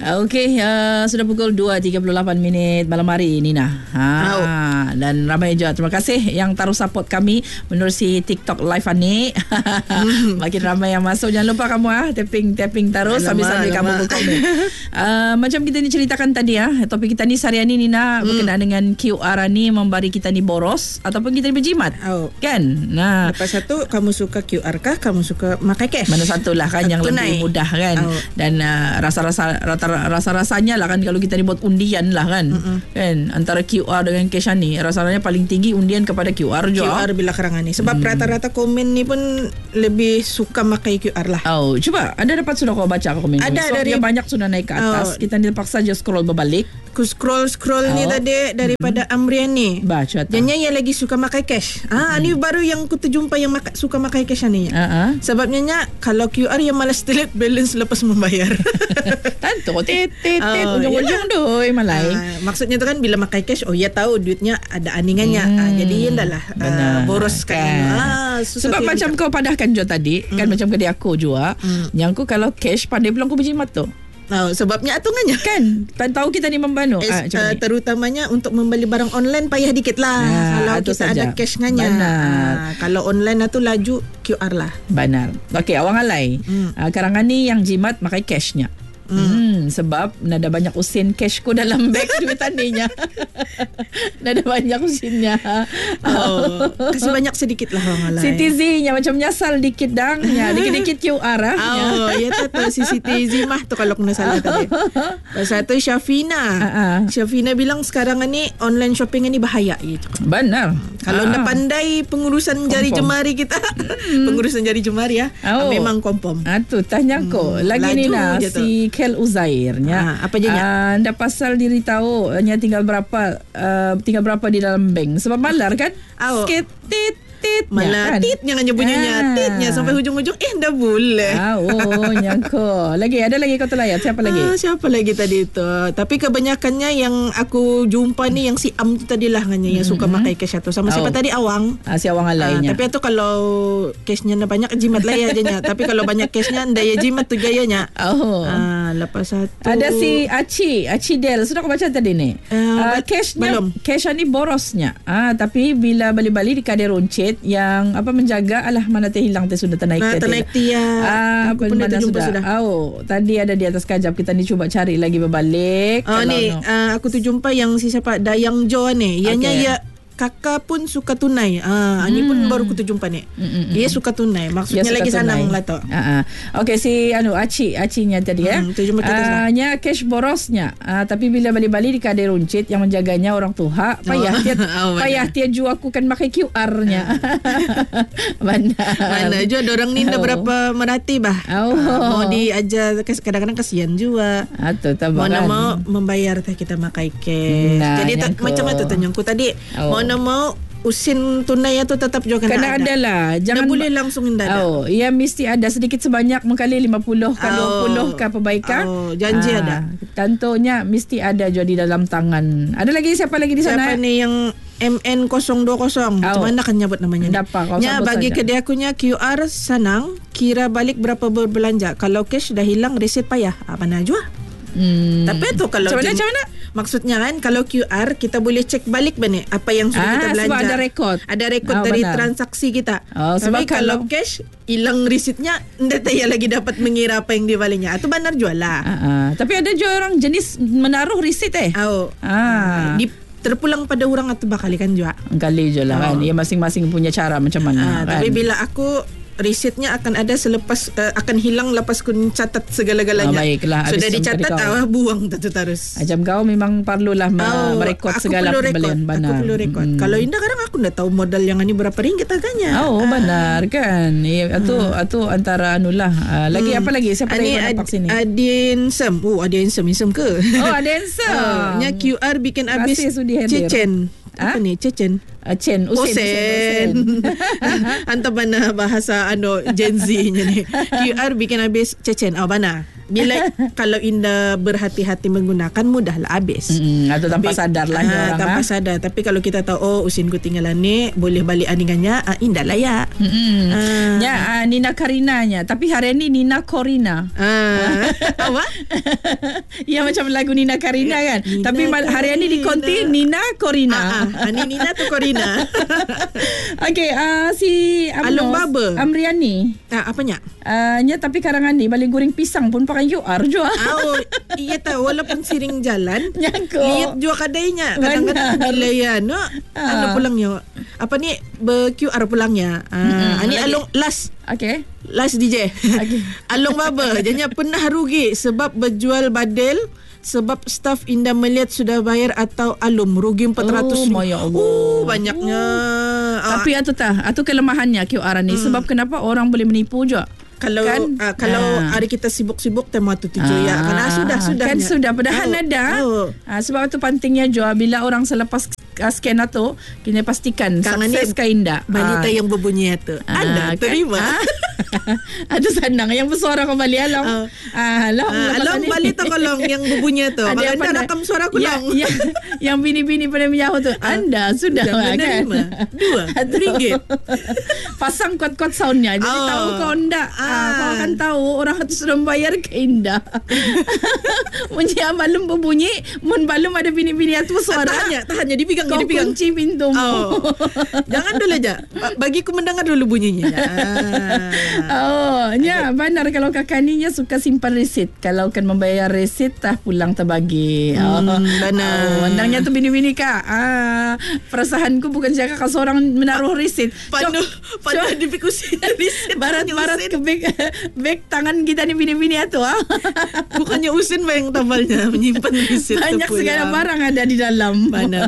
Okey, sudah pukul 2.38 malam hari, Nina. Dan ramai juga terima kasih yang taruh support kami menerusi TikTok live ni. Makin ramai yang masuk. Jangan lupa kamu tapping terus sambil-sambil kamu berkomen. Macam kita ni ceritakan tadi topik kita ni seharian ni, Nina, berkenaan dengan QR ni memberi kita ni boros ataupun kita ni berjimat. Kan? Nah, lepas satu kamu suka QR kah, kamu suka pakai cash? Mana satulah kan yang tunai. lebih mudah kan. Dan rasa-rasanya lah kan, kalau kita ni buat undian lah kan. Kan antara QR dengan cash ni rasanya paling tinggi undian kepada QR juga. QR bila karangan ni. Sebab rata-rata komen ni pun lebih suka pakai QR lah. Cuba ada dapat sudah kau baca komen? Ada dari banyak sudah naik ke atas. Kita ni terpaksa je scroll berbalik. Aku scroll ni tadi daripada Amrian ni. Baca tak? Janya yang lagi suka pakai cash. Ni baru yang aku terjumpa yang suka pakai cash ni. Sebabnya kalau QR yang malas delete balance lepas membayar. Tentu ujung-ujung doi malai. Maksudnya tu kan bila pakai cash, ya tahu duitnya ada aningannya. Jadi dah lah boros kan. Sebab macam kau padahkan jo tadi, kan macam kedai aku juga. Yang aku kalau cash pandai pulang aku berjimat tu. Sebabnya atungannya kan tahu kita ni membanu terutamanya untuk membeli barang online payah dikit lah. Kalau kita saja ada cash nganya. Kalau online tu laju QR lah. Benar. Okey, awang alai. Karangan ni yang jimat pakai cashnya. Sebab nada banyak usin cashku dalam beg duit taninya. Nada banyak usinnya. Kasih banyak sedikit lah orang lain. CTZ-nya macam nyasal dikit dangnya. Dikit-dikit QR ya tahu si CTZ mah tu kalau kena salah tadi. Pasal tu Syafina bilang sekarang ni online shopping ni bahaya gitu. Benar. Kalau anda pandai pengurusan jari jemari kita. Pengurusan jari jemari memang kompom. Tu tanya ko. Lagi ni lah si Kel Uzairnya. Apa je nya? Anda pasal diri tahu nya tinggal berapa di dalam bank. Sebab malar kan? Sikit malah titnya kan bunyinya titnya sampai hujung-hujung dah boleh. Nyangko. Ada lagi kau terlayat. Siapa lagi? Siapa lagi tadi tu? Tapi kebanyakannya yang aku jumpa ni yang si Am tu tadilah nganya yang suka pakai cash tu. Sama siapa tadi Awang? Si Awang alainya. Tapi tu kalau cashnya banyak jimat lah ya nya. Tapi kalau banyak cashnya daya jimat tu gayanya. Lepas satu ada si Aci Del. Sudah kau baca tadi ni? Cashnya belum. Cash ni borosnya. Tapi bila balik-balik di kadai runcit yang menjaga mana hilang sudah ternaik aku pun dah jumpa sudah. Tadi ada di atas kajap. Kita ni cuba cari lagi berbalik. Aku tu jumpa yang si siapa Dayang Jo ni. Ianya kakak pun suka tunai. Ni pun baru aku jumpa ni. Dia suka tunai. Maksudnya lagi senang lah tu. Okey, si Aci-nya tadi nya cash borosnya. Tapi bila balik-balik di kadai runcit yang menjaganya orang tua, payah dia jual aku kan pakai QR-nya. Mana juga orang ni dah berapa merhati mau diajar kadang-kadang kasihan juga. Mana mau membayar kita pakai cash. Jadi macam itu tanyangku tadi. Mau usin tunai tu tetap juga kena ada lah. Jangan boleh langsung indah. Ya mesti ada sedikit sebanyak mengkali 50 ke 20 ke perbaikan. Janji ada. Tentunya mesti ada juga di dalam tangan. Ada lagi siapa lagi di sana? Siapa ni yang MN020? Macam mana kan nyebut namanya? Bagi kedai akunya QR senang, kira balik berapa berbelanja. Kalau cash dah hilang reset payah. Mana jua? Tapi tu kalau macam mana? Maksudnya kan kalau QR kita boleh cek balik apa yang sudah kita belanja. Sebab ada rekod dari transaksi kita. Tapi kalau cash hilang resitnya, ndak saya lagi dapat mengira apa yang dibaliknya. Itu benar jual lah. Tapi ada juga orang jenis menaruh resit terpulang pada orang atau bakal kan juga. Kali je lah kan. Ya masing-masing punya cara macam mana. Tapi bila aku resetnya akan ada selepas akan hilang lepas ku catat segala-galanya. Baiklah. Sudah dicatat buang tu terus. Macam kau memang perlulah merekod segala pembelian. Aku perlu rekod. Kalau indah kadang aku dah tahu modal yang ni berapa ringgit harganya. Benar kan. Itu antara lagi apa lagi? Siapa lagi nampak sini? Adinsem. Adinsem ke? Adinsem. Nya QR bikin habis cecen. Apa ni? Cecen. Usen. Antara mana bahasa Gen Z-nya ni. QR bikin habis cecen. Mana? bila kalau Indah berhati-hati menggunakan, mudahlah habis. Atau tanpa sadar lah orang. Tanpa sadar. Tapi kalau kita tahu usin ku tinggalan ni, boleh balik aningannya, Indah layak. Nina Karinanya. Tapi hari ni Nina Korina. Apa? Ya, macam lagu Nina Karina kan. Nina tapi hari ni di konti Nina Korina. Nina tu Korina. Okey, si Alung Baba Amriani. Apanya? Tapi karangan ni balik goreng pisang pun pakai QR juga. Iya tahu, walaupun siring jalan lihat juga kadainya. Kadang-kadang bila ya pulangnya. Apa ni QR pulangnya. Ini Alung last. Okay. Last DJ. Okay. Alung Baba jadinya pernah rugi sebab berjual badel. Sebab staf Indah melihat sudah bayar atau alum rugi 400. Ya Allah. Banyaknya. Tapi itu kelemahannya QR ni. Sebab kenapa orang boleh menipu juga. Kalau hari kita sibuk-sibuk tema tu tujuh ya. Karena sudah kan sudah padahal ada. Sebab itu pentingnya juga bila orang selepas scan tu kena pastikan sukses ke Indah. Wanita yang berbunyi itu. Anda terima. Ada senang yang bersuara kembali Along. Along balik tu kolong yang berbunyi tu. Kalau Anda rakam suara kolong. Yang bini-bini pada menyahut tu. Anda sudah menerima RM2. Pasang kuat-kuat soundnya. Jadi tahu kau enggak. Kau akan tahu orang itu sudah membayar ke Indah. Punya balum berbunyi, mun balum ada bini-bini itu suara. Tahannya dipegang. Kau kunci pintumu. Jangan dulu aja. Bagi ku mendengar dulu bunyinya. Benar kalau kakak ni suka simpan resit. Kalau kan membayar resit pulang terbagi. Benar. Mandangnya tu bini-bini kak. Perasaanku bukan siapa kalau seorang menaruh resit. Panuh dipikusi resit. Barat ke beg tangan kita ni bini-bini itu. Bukannya usin yang tambalnya menyimpan resit. Banyak segala barang ada di dalam. Benar.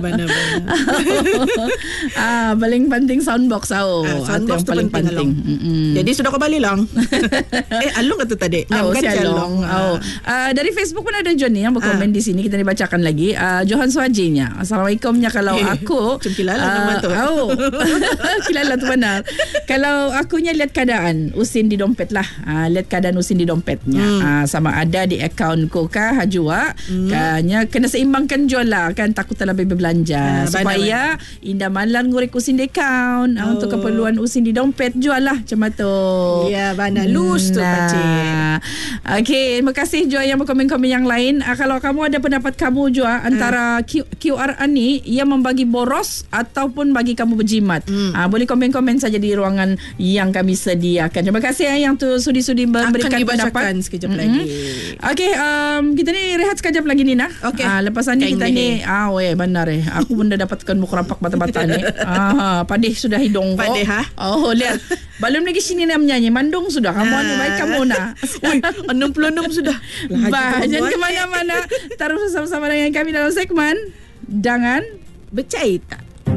Paling penting soundbox. Soundbox tu paling penting. Jadi sudah kembali lang. Alung kata tadi. Si Alung. Dari Facebook pun ada John ni yang berkomen di sini. Kita dibacakan lagi. Johan Suhajinya. Assalamualaikumnya. Kalau aku kilala nama tu. Kilala tu benar. Kalau akunya lihat keadaan usin di dompet lah. Lihat keadaan usin di dompetnya. Sama ada di akaunku kah jua. Kena seimbangkan jual lah. Kan takut terlebih berbelanja. Supaya Indah malam ngurek usin di akaun. Untuk keperluan usin di dompet jual lah. Macam tu. Ya, benar. Lus tu pakcik. Okey, terima kasih Joy yang berkomen-komen yang lain. Kalau kamu ada pendapat kamu Joy antara QR ni yang membagi boros ataupun bagi kamu berjimat. Boleh komen-komen saja di ruangan yang kami sediakan. Terima kasih yang tu sudi-sudi memberikan pendapat. Akan dibacakan sekejap lagi. Okey, kita ni rehat sekejap lagi Nina. Okay. Lepas ni kita ni benar aku pun dah dapatkan muka rampak bata-bata ni. Padih sudah hidung kau. Padih lihat. Belum lagi sini nak menyanyi. Mandung sudah. Kamu ni baik kamu nak. 66 sudah. Jangan ke mana-mana. Terus bersama-sama dengan kami dalam segmen Jangan Bercerita.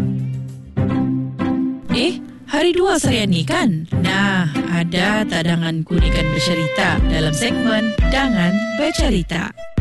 Hari 2 Sarian ni kan? Nah, ada tadangan kuningan bercerita dalam segmen Jangan Bercerita.